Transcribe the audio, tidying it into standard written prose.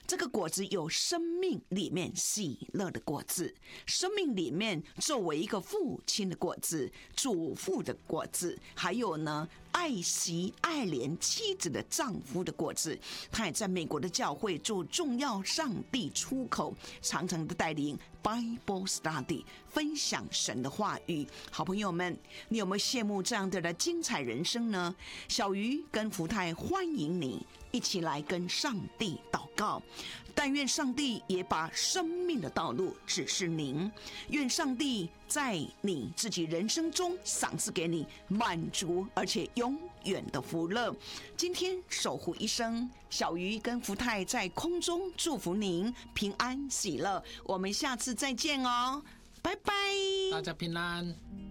这个果子有生命里面喜乐的果子，生命里面作为一个父亲的果子，祖父的果子，还有呢爱惜爱怜妻子的丈夫的果子。他也在美国的教会做重要上帝出口，常常的带领 Bible Study 分享神的话语。好朋友们，你有没有羡慕这样的精彩人生呢？小鱼跟福泰欢迎你一起来跟上帝祷告，但愿上帝也把生命的道路指示您，愿上帝在你自己人生中赏赐给你满足而且永远的福乐。今天守护一生，小鱼跟福泰在空中祝福您平安喜乐，我们下次再见哦，拜拜， 大家平安。